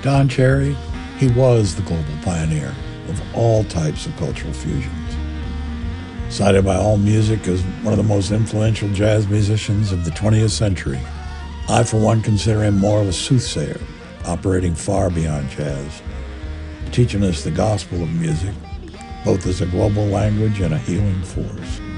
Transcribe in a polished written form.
Don Cherry, he was the global pioneer of all types of cultural fusions. Cited by AllMusic as one of the most influential jazz musicians of the 20th century, I, for one, consider him more of a soothsayer, operating far beyond jazz, teaching us the gospel of music, both as a global language and a healing force.